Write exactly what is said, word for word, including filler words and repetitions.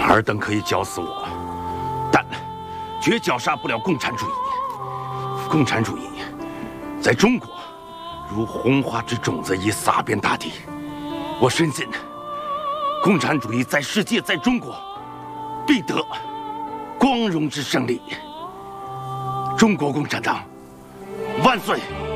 尔等可以绞死我，但绝绞杀不了共产主义。共产主义在中国如红花之种子，已撒遍大地。我深信，共产主义在世界，在中国必得光荣之胜利。中国共产党万岁！